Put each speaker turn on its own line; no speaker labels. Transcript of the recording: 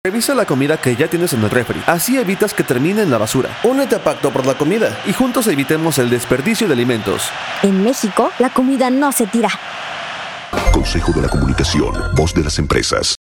Revisa la comida que ya tienes en el refri, así evitas que termine en la basura.
Únete a Pacto por la Comida
y juntos evitemos el desperdicio de alimentos.
En México, la comida no se tira.
Consejo de la Comunicación, voz de las empresas.